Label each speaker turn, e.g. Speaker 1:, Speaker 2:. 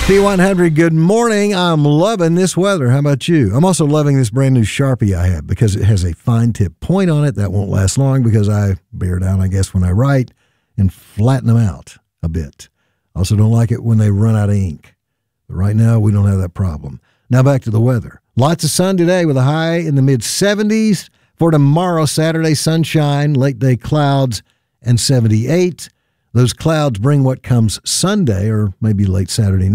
Speaker 1: P100, good morning. I'm loving this weather. How about you? I'm also loving this brand new Sharpie I have because it has a fine tip point on it that won't last long because I bear down, I guess, when I write and flatten them out a bit. Also don't like it when they run out of ink. But right now, we don't have that problem. Now back to the weather. Lots of sun today with a high in the mid-70s. For tomorrow, Saturday, sunshine, late day clouds, and 78. Those clouds bring what comes Sunday or maybe late Saturday night.